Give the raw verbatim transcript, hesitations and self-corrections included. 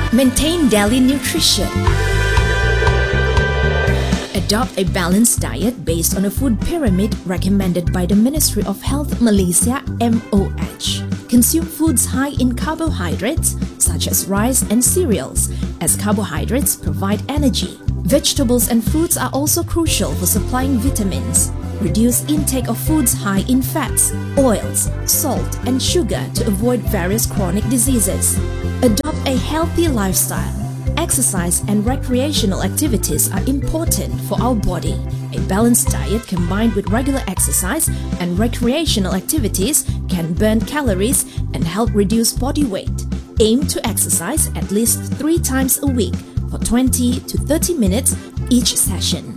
Maintain daily nutrition. Adopt a balanced diet based on a food pyramid recommended by the Ministry of Health Malaysia M O H. Consume foods high in carbohydrates, such as rice and cereals, as carbohydrates provide energy. Vegetables and fruits are also crucial for supplying vitamins. Reduce intake of foods high in fats, oils, salt, and sugar to avoid various chronic diseases. Adopt a healthy lifestyle. Exercise and recreational activities are important for our body. A balanced diet combined with regular exercise and recreational activities can burn calories and help reduce body weight. Aim to exercise at least three times a week for twenty to thirty minutes each session.